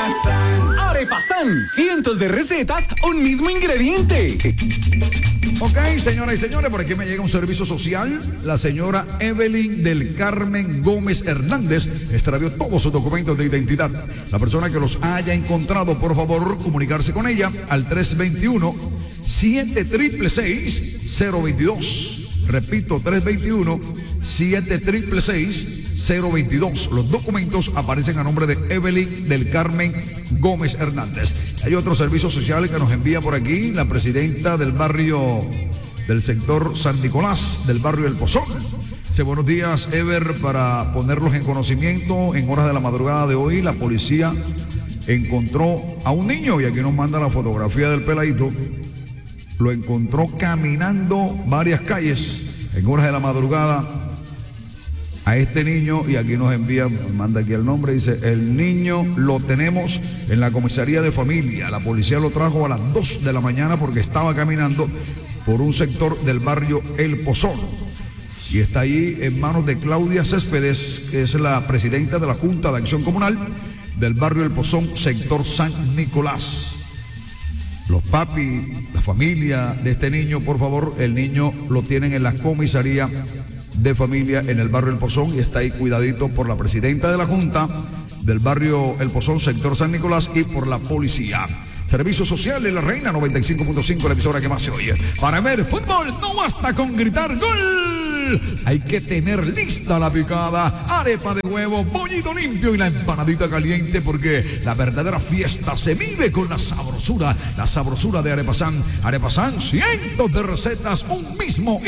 Arepazán, cientos de recetas, un mismo ingrediente. Ok, señoras y señores, por aquí me llega un servicio social. La señora Evelyn del Carmen Gómez Hernández extravió todos sus documentos de identidad. La persona que los haya encontrado, por favor, comunicarse con ella al 321-766-022. Repito, 321-766-022. Los documentos aparecen a nombre de Evelyn del Carmen Gómez Hernández. Hay otros servicios sociales que nos envía por aquí la presidenta del barrio del sector San Nicolás, del barrio El Pozón. Dice: buenos días, Ever, para ponerlos en conocimiento, en horas de la madrugada de hoy, la policía encontró a un niño, y aquí nos manda la fotografía del peladito. Lo encontró caminando varias calles en horas de la madrugada a este niño, y aquí nos envía, manda aquí el nombre, dice: el niño lo tenemos en la comisaría de familia. La policía lo trajo a las 2 de la mañana porque estaba caminando por un sector del barrio El Pozón. Y está ahí en manos de Claudia Céspedes, que es la presidenta de la Junta de Acción Comunal del barrio El Pozón, sector San Nicolás. Los papis, la familia de este niño, por favor, el niño lo tienen en la comisaría de familia en el barrio El Pozón y está ahí cuidadito por la presidenta de la Junta del barrio El Pozón, sector San Nicolás, y por la policía. Servicio Social en La Reina 95.5, la emisora que más se oye. Para ver fútbol no basta con gritar ¡gol! Hay que tener lista la picada, arepa de huevo, pollito limpio y la empanadita caliente, porque la verdadera fiesta se vive con la sabrosura de Arepazán. Arepazán, cientos de recetas, un mismo